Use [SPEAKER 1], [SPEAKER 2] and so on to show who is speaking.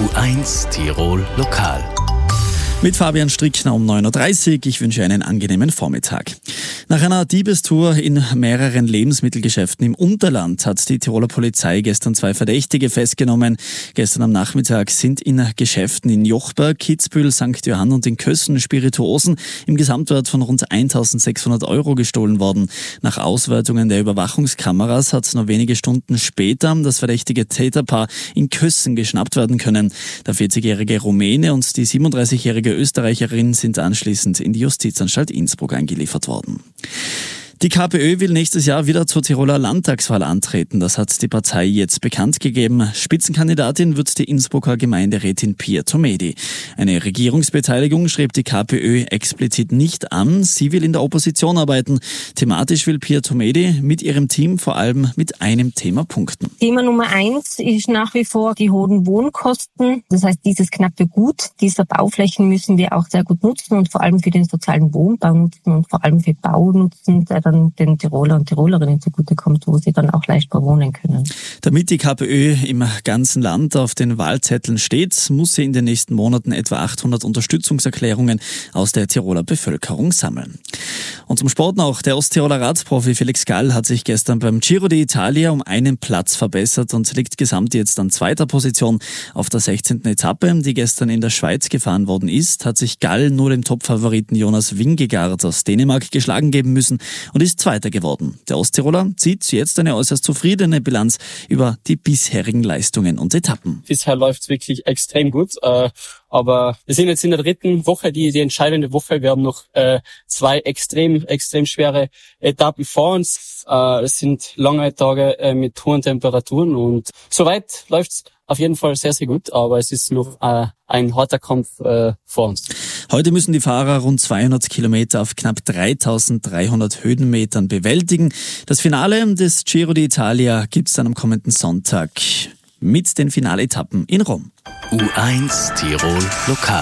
[SPEAKER 1] U1 Tirol Lokal.
[SPEAKER 2] Mit Fabian Strickner um 9.30 Uhr. Ich wünsche einen angenehmen Vormittag. Nach einer Diebestour in mehreren Lebensmittelgeschäften im Unterland hat die Tiroler Polizei gestern 2 Verdächtige festgenommen. Gestern am Nachmittag sind in Geschäften in Jochberg, Kitzbühel, St. Johann und in Kössen Spirituosen im Gesamtwert von rund 1.600 € gestohlen worden. Nach Auswertungen der Überwachungskameras hat nur wenige Stunden später das verdächtige Täterpaar in Kössen geschnappt werden können. Der 40-jährige Rumäne und die 37-jährige Österreicherin sind anschließend in die Justizanstalt Innsbruck eingeliefert worden. Die KPÖ will nächstes Jahr wieder zur Tiroler Landtagswahl antreten. Das hat die Partei jetzt bekannt gegeben. Spitzenkandidatin wird die Innsbrucker Gemeinderätin Pia Tomedi. Eine Regierungsbeteiligung schreibt die KPÖ explizit nicht an. Sie will in der Opposition arbeiten. Thematisch will Pia Tomedi mit ihrem Team vor allem mit einem Thema punkten.
[SPEAKER 3] Thema Nummer 1 ist nach wie vor die hohen Wohnkosten. Das heißt, dieses knappe Gut dieser Bauflächen müssen wir auch sehr gut nutzen und vor allem für den sozialen Wohnbau nutzen und vor allem für Bau nutzen, der dann den Tiroler und Tirolerinnen zugutekommt, wo sie dann auch leichter wohnen können.
[SPEAKER 2] Damit die KPÖ im ganzen Land auf den Wahlzetteln steht, muss sie in den nächsten Monaten etwa 800 Unterstützungserklärungen aus der Tiroler Bevölkerung sammeln. Und zum Sport noch. Der Osttiroler Radprofi Felix Gall hat sich gestern beim Giro d'Italia um einen Platz verbessert und liegt gesamt jetzt an 2. Position. Auf der 16. Etappe, die gestern in der Schweiz gefahren worden ist, hat sich Gall nur dem Topfavoriten Jonas Vingegaard aus Dänemark geschlagen geben müssen und ist Zweiter geworden. Der Osttiroler zieht jetzt eine äußerst zufriedene Bilanz über die bisherigen Leistungen und Etappen.
[SPEAKER 4] Bisher läuft's wirklich extrem gut, aber wir sind jetzt in der 3. Woche, die entscheidende Woche. Wir haben noch 2 extrem schwere Etappen vor uns. Es sind lange Tage mit hohen Temperaturen und soweit läuft's auf jeden Fall sehr, sehr gut, aber es ist noch ein harter Kampf vor uns.
[SPEAKER 2] Heute müssen die Fahrer rund 200 Kilometer auf knapp 3.300 Höhenmetern bewältigen. Das Finale des Giro d'Italia gibt's dann am kommenden Sonntag mit den Finaletappen in Rom.
[SPEAKER 1] U1 Tirol Lokal.